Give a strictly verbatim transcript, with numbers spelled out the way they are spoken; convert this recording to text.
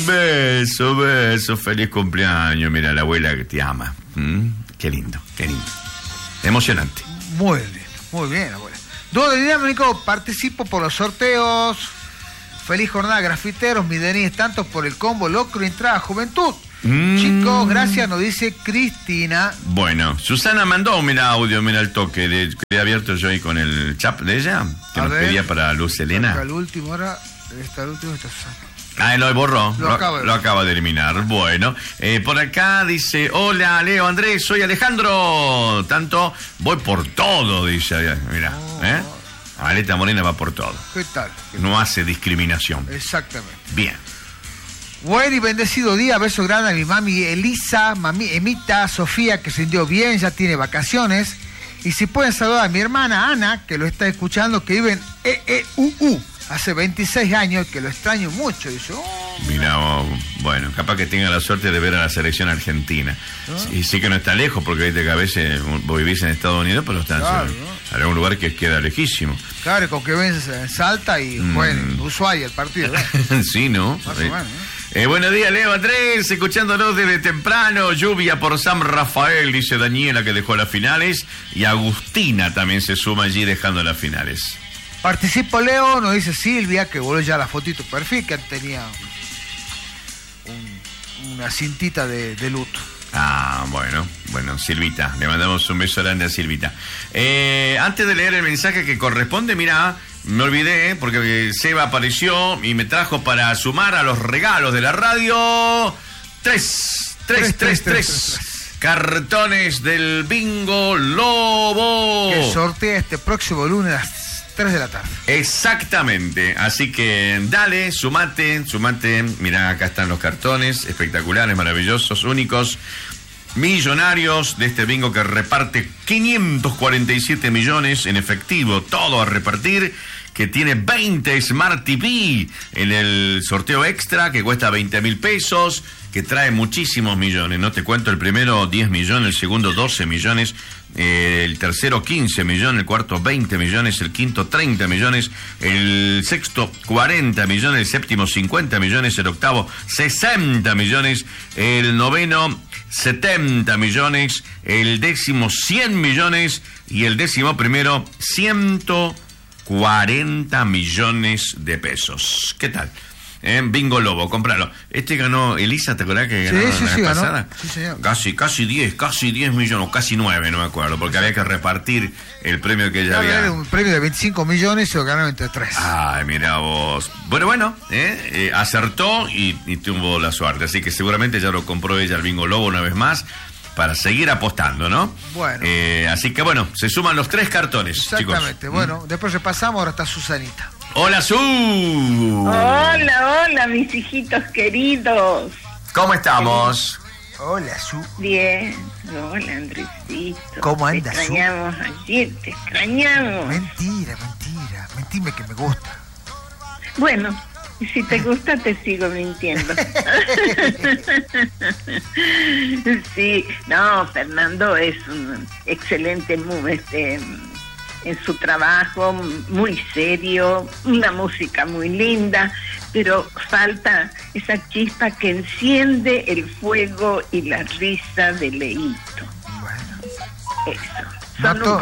beso, beso, feliz cumpleaños. Mira, la abuela que te ama. ¿Mm? Qué lindo, qué lindo. Emocionante. Muy bien, muy bien, abuela. Dúo de Dinámico, participo por los sorteos. Feliz jornada, grafiteros, mi Denis, tanto por el combo locro y entrada juventud. Mm. Chicos, gracias, nos dice Cristina. Bueno, Susana mandó, mira, audio, mira el toque. De, que he abierto yo ahí con el chat de ella, que A nos ver, pedía para Luz Elena. El último, ahora, está el último, está Susana. Ah, lo borró, lo, lo, acaba, de lo acaba de eliminar. Bueno, eh, por acá dice, hola Leo, Andrés, soy Alejandro. Tanto, voy por todo, dice, mira, oh, ¿eh? Aleta Morena va por todo. ¿Qué tal? ¿Qué no tal? hace discriminación. Exactamente. Bien. Buen y bendecido día, beso grande a mi mami Elisa, mami Emita, Sofía, que se sintió bien, ya tiene vacaciones. Y si pueden saludar a mi hermana Ana, que lo está escuchando, que vive en E E U U. Hace veintiséis años, que lo extraño mucho. Y yo, oh, mira, oh, bueno, capaz que tenga la suerte de ver a la selección argentina. ¿No? Y sí que no está lejos, porque viste que a veces vos vivís en Estados Unidos, pero está claro, en, ¿no? en algún lugar que queda lejísimo. Claro, con que ven Salta y mm. bueno, Ushuaia el partido. ¿no? Sí, ¿no? Más o menos, ¿no? Eh, buenos días, Leo Andrés, escuchándonos desde temprano. Lluvia por San Rafael, dice Daniela, que dejó las finales. Y Agustina también se suma allí dejando las finales. Participo, Leo, nos dice Silvia, que volvió ya la fotito perfil, que tenía un, una cintita de, de luto. Ah, bueno, bueno, Silvita, le mandamos un beso grande a Silvita. Eh, antes de leer el mensaje que corresponde, mira, me olvidé, porque Seba apareció y me trajo para sumar a los regalos de la radio tres, tres, tres, tres cartones del Bingo Lobo. Que sortea este próximo lunes a las tres de la tarde. Exactamente, así que dale, sumate, sumate. Mirá, acá están los cartones, espectaculares, maravillosos, únicos, millonarios de este bingo que reparte quinientos cuarenta y siete millones en efectivo, todo a repartir, que tiene veinte Smart T V en el sorteo extra, que cuesta veinte mil pesos, que trae muchísimos millones, no te cuento, el primero diez millones, el segundo doce millones, eh, el tercero quince millones, el cuarto veinte millones, el quinto treinta millones, el sexto cuarenta millones, el séptimo cincuenta millones, el octavo sesenta millones, el noveno setenta millones, el décimo cien millones y el décimo primero ciento cuarenta millones de pesos. ¿Qué tal? ¿Eh? Bingo Lobo, cómpralo. Este ganó, Elisa, ¿te acordás que ganó sí, la sí, vez sí, pasada? Ganó. Sí, señor. Casi, casi diez, casi diez millones, o casi nueve, no me acuerdo, porque había que repartir el premio que ella no, había. Era un premio de veinticinco millones y se lo ganaron entre tres. Ay, mira vos. Bueno, bueno, ¿eh? Eh, acertó y, y tuvo la suerte, así que seguramente ya lo compró ella el Bingo Lobo una vez más, para seguir apostando, ¿no? Bueno. Eh, así que bueno, se suman los tres cartones, exactamente, chicos. Bueno, ¿Mm? Después repasamos, ahora está Susanita. Hola, Su. Hola, hola, mis hijitos queridos. ¿Cómo estamos? Hola, Su. Bien. Hola, Andresito. ¿Cómo andas, Su? Te extrañamos ayer, te extrañamos. Mentira, mentira. Mentime que me gusta. Bueno, si te gusta te sigo mintiendo. Sí, no, Fernando es un excelente este, en su trabajo, muy serio, una música muy linda, pero falta esa chispa que enciende el fuego y la risa de Leito. Bueno. Eso. No, to